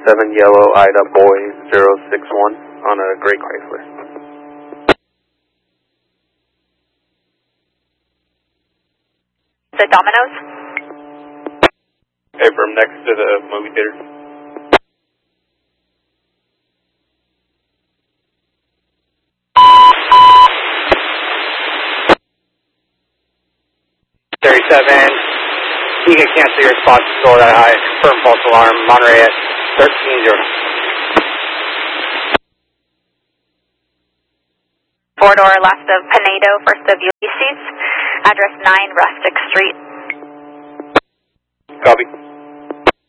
Yellow Ida Boy 061 on a gray Chrysler. The Domino's? Hey, from next to the movie theater. You can cancel your response to go that high. Confirm false alarm. Monterey at 13-0. 4-door left of Pinedo, first of Ulysses. Address 9 Rustic Street. Copy.